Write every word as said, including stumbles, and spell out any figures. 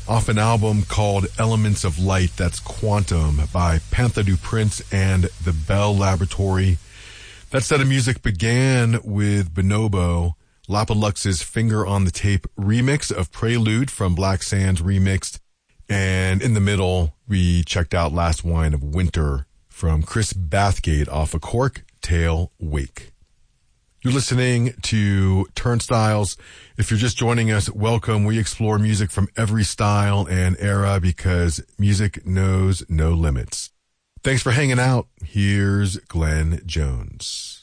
off an album called Elements of Light, that's Quantum, by Panther du Prince and the Bell Laboratory. That set of music began with Bonobo, Lapalux's Finger on the Tape remix of Prelude from Black Sands Remixed. And in the middle, we checked out Last Wine of Winter from Chris Bathgate off a Cork Tail Wake. You're listening to Turnstiles. If you're just joining us, welcome. We explore music from every style and era because music knows no limits. Thanks for hanging out. Here's Glenn Jones.